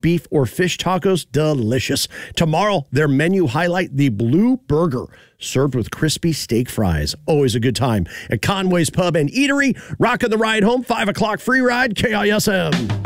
beef, or fish tacos, delicious. Tomorrow, their menu highlight, the Blue Burger, served with crispy steak fries. Always a good time at Conway's Pub and Eatery. Rocking the ride home, 5 o'clock free ride, KISM.